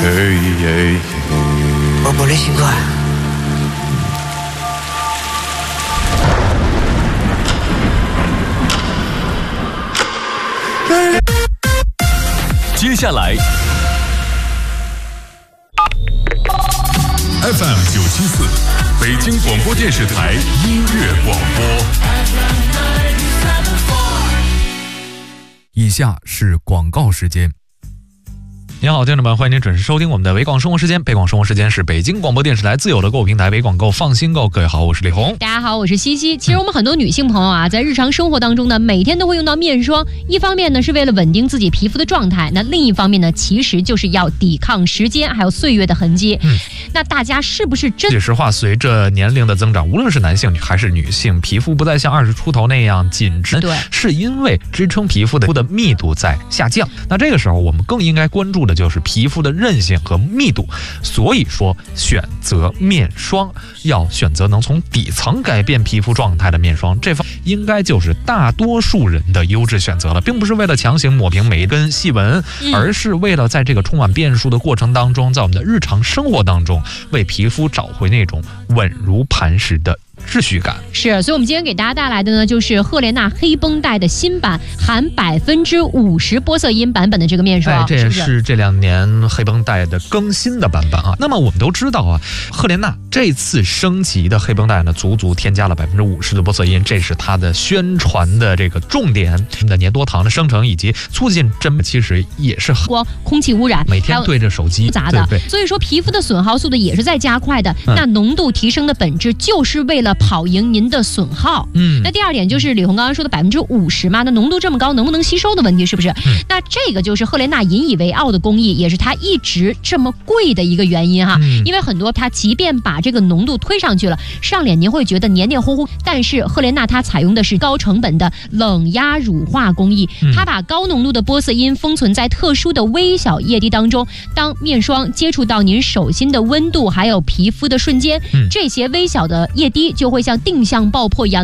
我不能习惯。 接下来 FM 974北京广播电视台音乐广播。 以下是广告时间。 您好，听众们，欢迎您准时收听我们的维广生活时间。北广生活时间是北京广播电视台自有的购物平台维广购放心购。各位好，我是李红。 大家好，我是西西。其实我们很多女性朋友啊，在日常生活当中呢，每天都会用到面霜。一方面呢，是为了稳定自己皮肤的状态；那另一方面呢，其实就是要抵抗时间还有岁月的痕迹。那大家是不是真？ 说实话，随着年龄的增长，无论是男性还是女性，皮肤不再像20出头那样紧致， 对， 是因为支撑皮肤的密度在下降。那这个时候，我们更应该关注的就是皮肤的韧性和密度。所以说，选择面霜要选择能从底层改变皮肤状态的面霜，这方应该就是大多数人的优质选择了，并不是为了强行抹平每一根细纹，而是为了在这个充满变数的过程当中，在我们的日常生活当中，为皮肤找回那种稳如磐石的秩序感。 是，所以我们今天给大家带来的呢，就是赫莲娜黑绷带的新版，含50%玻色因版本的这个面霜。 这也是这2年黑绷带的更新的版本啊。那么我们都知道啊，赫莲娜这次升级的黑绷带呢，足足添加了50%的玻色因，这是它的宣传的这个重点。的粘多糖的生成以及促进真其实也是光空气污染， 每天对着手机复杂的， 对， 所以说皮肤的损耗速度也是在加快的。那浓度提升的本质就是为了跑赢您的损耗。那第二点就是李红刚刚说的50%嘛，那浓度这么高，能不能吸收的问题，是不是？那这个就是赫莲娜引以为傲的工艺，也是它一直这么贵的一个原因哈。因为很多它即便把这个浓度推上去了，上脸您会觉得黏黏糊糊，但是赫莲娜它采用的是高成本的冷压乳化工艺，它把高浓度的玻色因封存在特殊的微小液滴当中，当面霜接触到您手心的温度还有皮肤的瞬间，这些微小的液滴就会像定向爆破一样